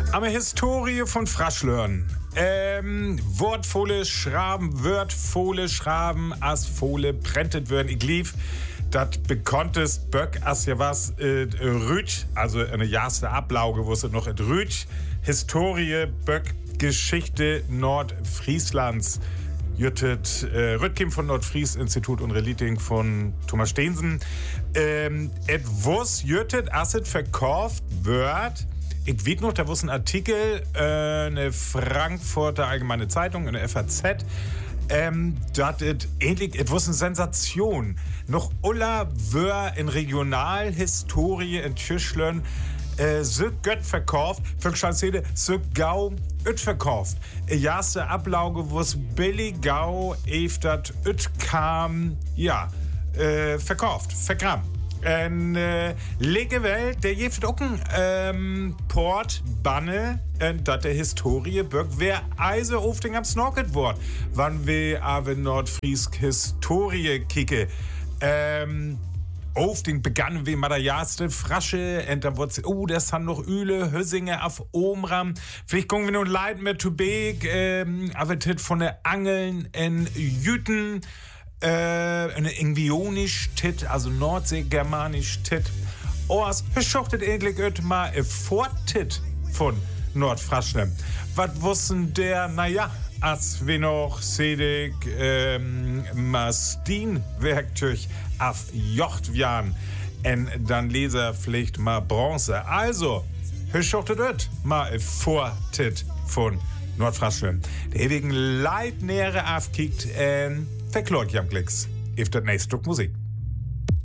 Eine Historie von Fraschlörn. Wörtvolle Schraben, as Fohle prentet werden. Ich lief, das bekanntes Böck, as ja was, Rüt, also eine erste Ablauge, wo es noch et Rüt, Historie, Böck, Geschichte Nordfrieslands. Jüttet Rüttkim von Nordfries-Institut und Reliting von Thomas Steensen. Et wuss jüttet, as et verkauft wird. Ich weiß noch, da war ein Artikel, eine Frankfurter Allgemeine Zeitung, eine FAZ, das ist ähnlich, es war eine Sensation. Noch Ulla wör in Regionalhistorie in Tischlern, so gött verkauft, für Schanzede, so gau üt verkauft. Erste Ablauge, wo's billig gau, eftat üt kam, ja, verkauft, vergraben. Lege Welt, der gibt auch ein Portbanne, dat der Historie Böck, wer Eise auf den am Snorket wort, wann wir aber Nordfriesk Historie kicke. Auf den begannen wir mit der erste Frasche, und dann wurde das haben noch Üle, Hösinge auf Omram. Vielleicht kommen wir noch Leid mit zu Beek, aber tit von der Angeln in Jüten. Eine Ingvionisch Tit, also Nordseegermanisch Tit. Ors beschochtet eigentlich mal Vortit von Nordfraschlem. Was wussten der, naja, als wir noch sedig Mastin-Werkzeug auf Jochtwjan und dann Leserpflicht mal Bronze. Also, beschochtet mal Vortit von Nordfraschlem. Der ewigen Leitnähere aufkickt verklärt am Klicks. Efter nächste Stück Musik.